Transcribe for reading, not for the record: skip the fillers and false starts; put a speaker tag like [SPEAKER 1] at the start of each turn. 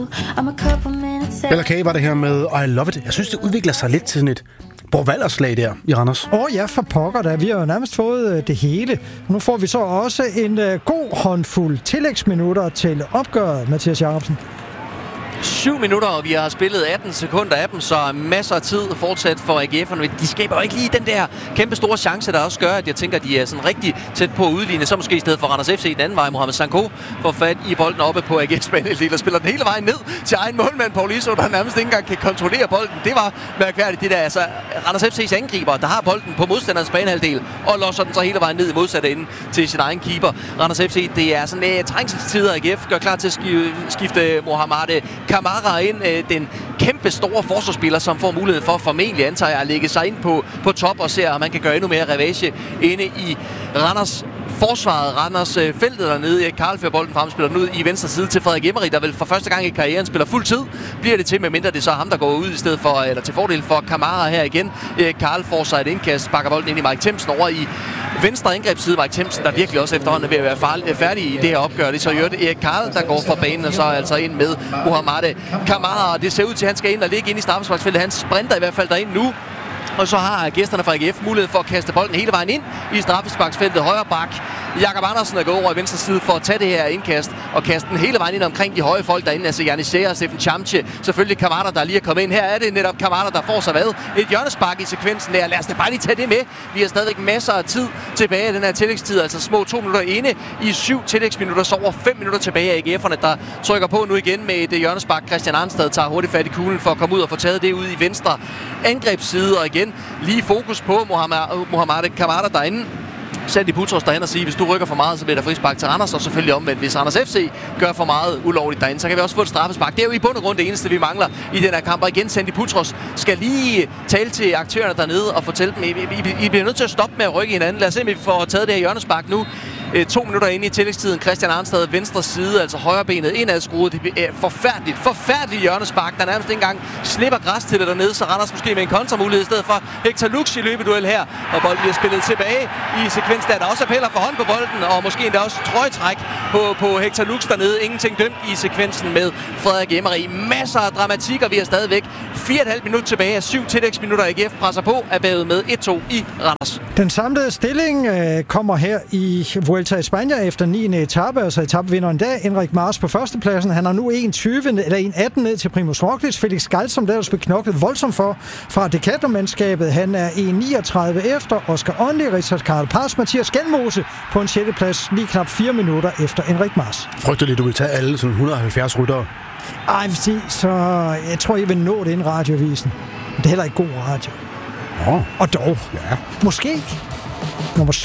[SPEAKER 1] Bella K var det her med I Love It. Jeg synes, det udvikler sig lidt til sådan et Borvalderslag der i Randers.
[SPEAKER 2] Ja, for pokker da. Vi har jo nærmest fået det hele. Nu får vi så også en god håndfuld tillægsminutter til opgøret, Mathias Jacobsen.
[SPEAKER 3] 7 minutter, og vi har spillet 18 sekunder af dem, så masser af tid fortsat for AGF'erne. De skaber jo ikke lige den der kæmpe store chance, der også gør, at jeg tænker, at de er sådan rigtig tæt på at udligne. Så måske i stedet for Randers FC den anden vej. Mohamed Sanko får fat i bolden oppe på AGF's banehalvdel og spiller den hele vejen ned til egen målmand, Paul Iso, der nærmest ikke engang kan kontrollere bolden. Det var mærkværdigt, det der. Altså, Randers FC's angriber, der har bolden på modstanderens banehalvdel og losser den så hele vejen ned i modsatte ende til sin egen keeper. Randers FC, det er sådan trængselstider. AGF gør klar til at skifte Mohamed Kamara ind, den kæmpe store forsvarsspiller, som får mulighed for formentlig, antager jeg, at lægge sig ind på top og ser, at man kan gøre endnu mere ravage inde i Randers forsvaret, Randers feltet dernede. Karl fører bolden frem, spiller den ud i venstre side til Frederik Emery, der vel for første gang i karrieren spiller fuld tid. Bliver det til, medmindre det så er ham, der går ud i stedet for, eller til fordel for Kamara her igen. Karl får sig et indkast, bakker bolden ind i Mike Themsen over i venstre angrebsside. Mike Themsen, der virkelig også efterhånden er ved at være færdig i det her opgør. Det er så Erik Karl, der går fra banen, og så altså ind med Mohamed Kamara. Det ser ud til, at han skal ind og ligge ind i straffesparksfeltet. Han sprinter i hvert fald derind nu. Og så har gæsterne fra AGF mulighed for at kaste bolden hele vejen ind i straffesparksfeltet. Højre bak. Jakob Andersen er gået over i venstre side for at tage det her indkast og kaste den hele vejen ind omkring de høje folk derinde. Altså Janis Seger og Steffen Chamche. Selvfølgelig Kamara, der lige er kommet ind. Her er det netop Kamara, der får sig hvad? Et hjørnespark i sekvensen der. Lad os da bare lige tage det med. Vi har stadigvæk masser af tid tilbage i den her tillægstid. Altså små 2 minutter inde i 7 tillægsminutter. Så over 5 minutter tilbage af AGF'erne, der trykker på nu igen med et hjørnespark. Christian Arnstad tager hurtigt fat i kuglen for at komme ud og få taget det ud i venstre angrebsside. Og igen lige fokus på Mohamed Kamara derinde. Sandy Putros derhen og sige, hvis du rykker for meget, så bliver der frispark til Randers, og selvfølgelig omvendt. Hvis Randers FC gør for meget ulovligt derinde, så kan vi også få et straffespark. Det er jo i bund og grund det eneste, vi mangler i den her kamp. Og igen, Sandy Putros skal lige tale til aktørerne dernede og fortælle dem, I bliver nødt til at stoppe med at rykke hinanden. Lad os se, om vi får taget det her hjørnespark nu. 2 minutter inde i tillægstiden. Christian Arnstad venstre side, altså højrebenet indadskruet. Det er forfærdeligt hjørnespark, der nærmest ikke engang slipper græs til det dernede, så Randers måske med en kontramulighed i stedet for Hector Lux i løbeduel her. Og bolden bliver spillet tilbage i sekvens, der også appeller for hånd på bolden, og måske endda også trøjetræk på Hector Lux dernede. Ingenting dømt i sekvensen med Frederik Emery. Masser af dramatik, og vi er stadigvæk 4,5 minutter tilbage af 7 tillægsminutter. AGF presser på, er bagud med 1-2 i Randers.
[SPEAKER 2] Den samlede stilling kommer her i Vuelta a España efter 9. etape, altså etapevinderen der, Enric Mas på førstepladsen. Han har nu 1,18 ned til Primož Roglič. Felix Gall, som der blev knoklet voldsomt for fra Decathlon-mandskabet. Han er 1,39 efter Oscar Onley, Richard Carapaz, Mathias Skelmose på en 6. plads, lige knap 4 minutter efter Enric Mas.
[SPEAKER 1] Frygteligt, du vil tage alle sådan 170 ryttere.
[SPEAKER 2] Ej, så jeg tror, jeg vil nå det inden radioavisen. Det er heller ikke god radio.
[SPEAKER 1] Nå.
[SPEAKER 2] Og dog.
[SPEAKER 1] Ja.
[SPEAKER 2] Måske nummer 7.